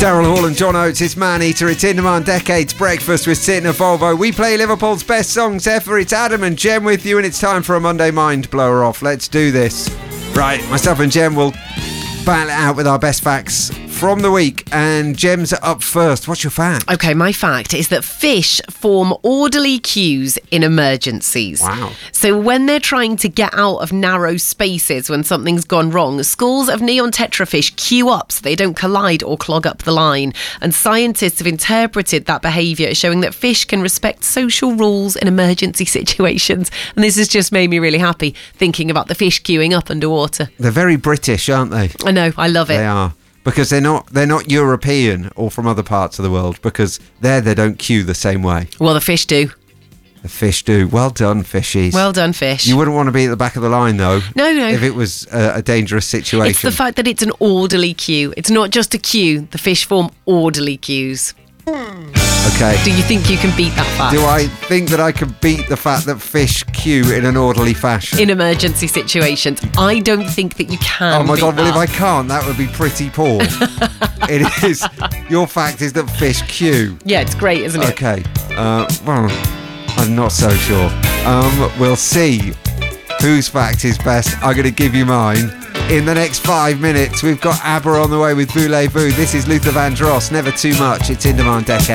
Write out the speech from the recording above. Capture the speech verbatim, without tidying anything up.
Daryl Hall and John Oates, it's Man Eater, it's In Demand Decades Breakfast with Sid and a Volvo. We play Liverpool's best songs ever. It's Adam and Jem with you, and it's time for a Monday Mind Blower Off. Let's do this. Right, myself and Jem will battle it out with our best facts from the week, and Jem's up first. What's your fact? Okay, my fact is that fish form orderly queues in emergencies. Wow. So when they're trying to get out of narrow spaces when something's gone wrong, schools of neon tetrafish queue up so they don't collide or clog up the line. And scientists have interpreted that behaviour as showing that fish can respect social rules in emergency situations. And this has just made me really happy thinking about the fish queuing up underwater. They're very British, aren't they? I know, I love it. They are. Because they're not they're not European or from other parts of the world, because there they don't queue the same way. Well, the fish do. The fish do. Well done, fishies. Well done, fish. You wouldn't want to be at the back of the line, though. No, no. If it was a, a dangerous situation. It's the fact that it's an orderly queue. It's not just a queue. The fish form orderly queues. Okay. Do you think you can beat that fact? Do I think that I can beat the fact that fish queue in an orderly fashion? In emergency situations. I don't think that you can. Oh my beat God, well, if that. I can't, that would be pretty poor. It is. Your fact is that fish queue. Yeah, it's great, isn't it? Okay. Uh, well, I'm not so sure. Um, we'll see whose fact is best. I'm going to give you mine. In the next five minutes, we've got ABBA on the way with Voulez-Vous. This is Luther Vandross. Never too much. It's In Demand Decade.